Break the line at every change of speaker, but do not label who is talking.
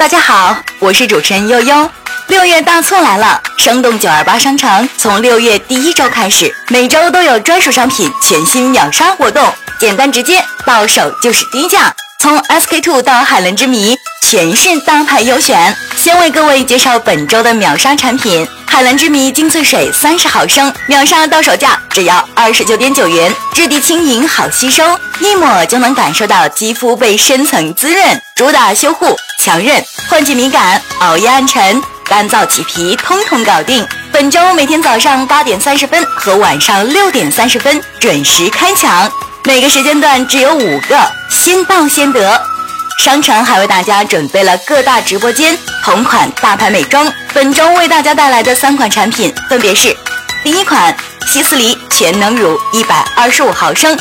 大家好，我是主持人悠悠。6月大促来了，生动928商城从6月第1周开始，每周都有专属商品全新秒杀活动，简单直接，到手就是低价。从 SK2 到海伦之谜，全是大牌优选。先为各位介绍本周的秒杀产品：海伦之谜精粹水30毫升，秒杀到手价只要29.9元，质地轻盈好吸收，一抹就能感受到肌肤被深层滋润，主打修护、强韧、换季敏感、熬夜暗沉、干燥起皮，通通搞定。本周每天早上8点30分和晚上6点30分准时开抢，每个时间段只有5个，先到先得。商城还为大家准备了各大直播间同款大牌美妆，本周为大家带来的3款产品分别是：第一款希思黎全能乳125毫升